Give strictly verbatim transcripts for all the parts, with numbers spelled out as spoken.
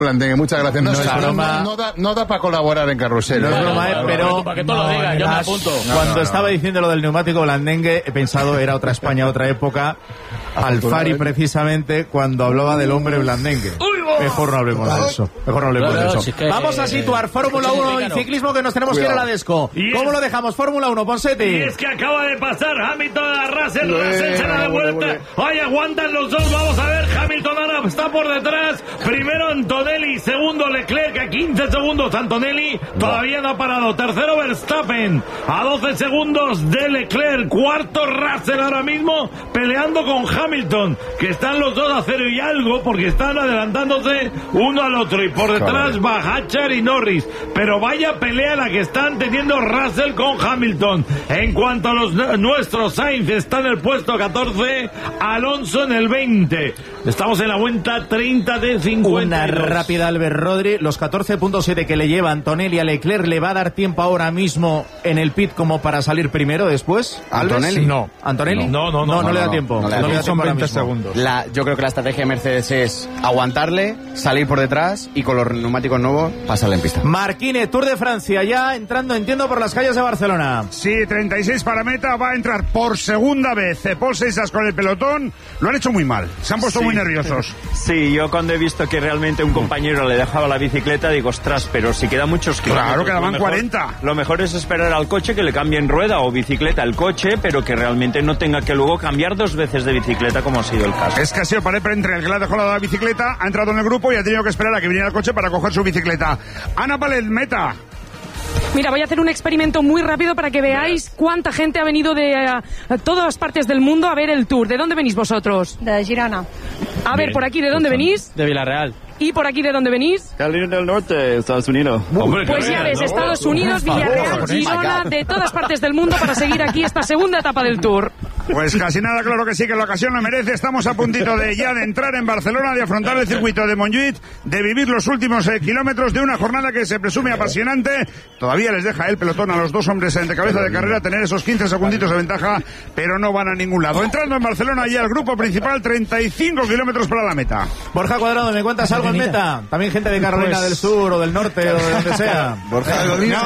Blandengue, muchas gracias. No, No, es no, broma, no, no, da, no da para colaborar en Carrusel. No es ¿eh? broma, eh, pero para que tú lo digas, yo me apunto. Cuando No, no, estaba no. diciendo lo del neumático blandengue, he pensado era otra España, otra época. Alfari, precisamente, cuando hablaba del hombre blandengue. Mejor no hablemos de eso. Mejor no hablemos No, de no, eso. si es que- Vamos a situar Fórmula uno y ciclismo, que nos tenemos que ir a la Desco. Y ¿Cómo es- lo dejamos? Fórmula uno, Y Ponsetti. es que acaba de pasar Hamilton a Russell, Bueno, Russell se da de bueno, vuelta. Ay, aguantan los dos, vamos a ver, Hamilton ahora está por detrás. Primero Antonelli, segundo Leclerc, a quince segundos Antonelli, todavía no ha parado. Tercero Verstappen, a doce segundos de Leclerc. Cuarto Russell ahora mismo, peleando con Hamilton, que están los dos a cero y algo, porque están adelantándose uno al otro. Y por detrás va Hatcher y Norris. Pero vaya pelea la que están teniendo Russell con Hamilton. En cuanto a los nuestros, Sainz está en el puesto catorce, Alonso en el veinte. Estamos en la vuelta treinta de cincuenta Una y dos. rápida, Albert Rodri. Los catorce punto siete que le lleva Antonelli a Leclerc, ¿le va a dar tiempo ahora mismo en el pit como para salir primero después? ¿Antonelli? No. ¿Antonelli? No, no, no. No, no, No, le da no, tiempo. no le da No le da tiempo. tiempo ahora mismo. La, yo creo que la estrategia de Mercedes es aguantarle, salir por detrás y con los neumáticos nuevos pasarle en pista. Marquine, Tour de Francia, ya entrando, entiendo, por las calles de Barcelona. Sí, treinta y seis para meta, va a entrar por segunda vez Paul Seixas con el pelotón. Lo han hecho muy mal, se han puesto Sí. muy nerviosos. Sí, yo cuando he visto que realmente un compañero le dejaba la bicicleta, digo, ostras, pero si quedan muchos kilómetros. Claro, quedaban lo mejor- cuarenta. Lo mejor es esperar al coche que le cambien rueda o bicicleta al coche, pero que realmente no tenga que luego cambiar dos veces de bicicleta, como ha sido el caso. Es que ha sido pared entre el que le ha dejado la bicicleta, ha entrado en el grupo y ha tenido que esperar a que viniera el coche para coger su bicicleta. Ana Palet, meta. Mira, voy a hacer un experimento muy rápido para que veáis cuánta gente ha venido de eh, todas partes del mundo a ver el Tour. ¿De dónde venís vosotros? De Girona. A ver, por aquí, ¿de dónde venís? De Villarreal. ¿Y por aquí, de dónde venís? Carolina del Norte, Estados Unidos. Hombre, Pues que ya veas, ves, ¿no? Estados Unidos, Villarreal, Girona, de todas partes del mundo para seguir aquí esta segunda etapa del Tour. Pues casi nada, claro que sí, que la ocasión lo merece. Estamos a puntito de ya de entrar en Barcelona, de afrontar el circuito de Montjuïc, de vivir los últimos eh, kilómetros de una jornada que se presume apasionante. Todavía les deja el pelotón a los dos hombres de cabeza de carrera tener esos quince segunditos de ventaja, pero no van a ningún lado. Entrando en Barcelona ya el grupo principal, treinta y cinco kilómetros para la meta. Borja Cuadrado, ¿me cuentas algo en meta? También gente de Carolina Pues- del Sur o del Norte o de donde sea. Borja, lo mismo.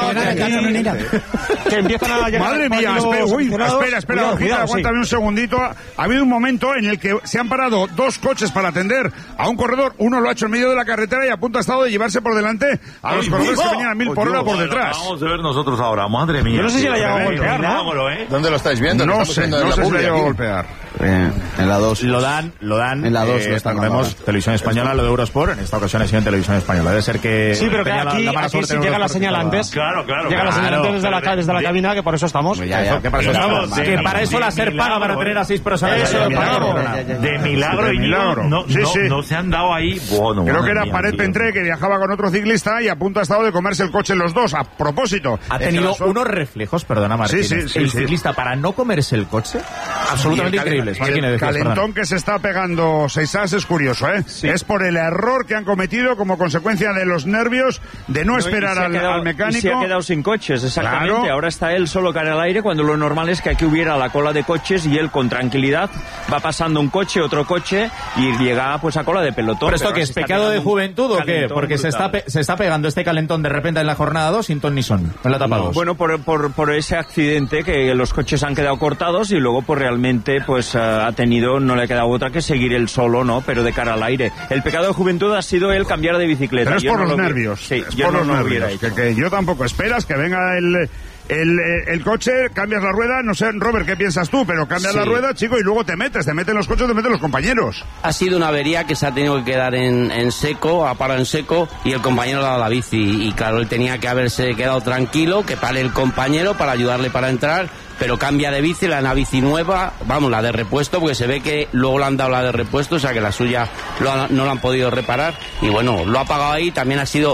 Que empiezan a llegar. Madre mía, por aquí espera, los uy, aficionados. espera, espera, Cuidado, Borjita, cuidado, aguántame sí. un segundito. Ha habido un momento en el que se han parado dos coches para atender a un corredor. Uno lo ha hecho en medio de la carretera y a punto ha estado de llevarse por delante a los Ay, corredores que ¡oh! venían a mil por hora por Bueno, detrás. Vamos a ver nosotros ahora, madre mía. Yo no sé si la llegado a Tío, golpear, ¿no? mirámoslo, ¿eh? ¿Dónde lo estáis viendo? Lo No estamos sé, viendo en no la sé si le publi ha llegado a aquí. golpear. Eh, en la dos. Lo dan, lo dan. En la dos eh, lo están recordemos, dando. Televisión Española, lo de Eurosport. En esta ocasión ha sido en Televisión Española. Debe ser que. Sí, pero que tenía la- aquí, la mala aquí suerte sí en llega la Eurosport señal que estaba- antes. Claro, claro. Llega la señal claro. antes desde la, ca- desde la De- cabina, que por eso estamos. Ya, ya. ¿Qué pasa? Estamos, Que de- para eso de la SER paga milagro, para ¿eh? tener a seis personas. Eso, de milagro. milagro. De milagro, De y milagro. no, Sí, no, sí. no se han dado ahí. Bueno, Creo madre que era mía, Paret tío. Pentré, que viajaba con otro ciclista y a punto ha estado de comerse el coche los dos. A propósito. Ha Es que tenido la suerte- unos reflejos, perdona Martínez, Sí, sí, sí, el sí. ciclista para no comerse el coche, absolutamente Y el calen- increíbles. y Martínez, el decías, calentón perdona. que se está pegando Seixas es curioso, ¿eh? Es por el error que han cometido como consecuencia de los nervios de no No, y esperar se ha al, quedado- al y mecánico. se ha quedado sin coches, exactamente. Claro. Ahora está él solo cara al aire, cuando lo normal es que aquí hubiera la cola de coches y él con tranquilidad va pasando un coche, otro coche y llega pues a cola de pelotón. ¿Pero esto Pero que ahora es se está pecado de pegando un juventud o qué? calentón Porque se está, brutal. pe- se está pegando este calentón de repente en la jornada dos sin ton ni son, en la etapa dos. Bueno, por, por, por ese accidente que los coches han quedado cortados y luego pues realmente pues eh, ha tenido, no le ha quedado otra que seguir él solo, ¿no? Pero de cara al aire. El pecado de juventud ha sido el cambiar de bicicleta. Pero es Yo por no los lo vi- nervios. Sí, es yo por no, los no lo hubiera nervios. hecho. Que, que yo tampoco. Esperas que venga el, el, el coche, cambias la rueda. No sé, Robert, ¿qué piensas tú? Pero cambias Sí. la rueda, chico, y luego te metes. Te meten los coches, te meten los compañeros. Ha sido una avería que se ha tenido que quedar en, en seco, ha parado en seco y el compañero le ha dado la bici. Y claro, él tenía que haberse quedado tranquilo, que pare el compañero para ayudarle para entrar, pero cambia de bici, la una bici nueva, vamos, la de repuesto, porque se ve que luego le han dado la de repuesto, o sea que la suya lo han- no la han podido reparar. Y bueno, lo ha pagado ahí, también ha sido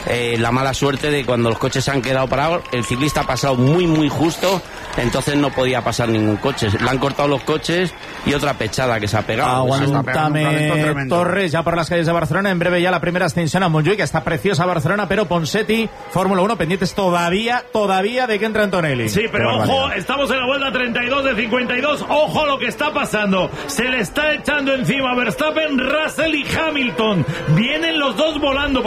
eh, la mala suerte de cuando los coches se han quedado parados, el ciclista ha pasado muy muy justo, entonces no podía pasar ningún coche. Le han cortado los coches y otra pechada que se ha pegado. Aguántame, Torres, ya por las calles de Barcelona, en breve ya la primera ascensión a Montjuïc, está preciosa Barcelona, pero Ponseti, Fórmula uno, pendientes todavía, todavía de que entre Antonelli. Sí, pero ojo, estamos en la vuelta treinta y dos de cincuenta y dos, ojo lo que está pasando, se le está echando encima Verstappen, Russell y Hamilton, vienen los dos volando.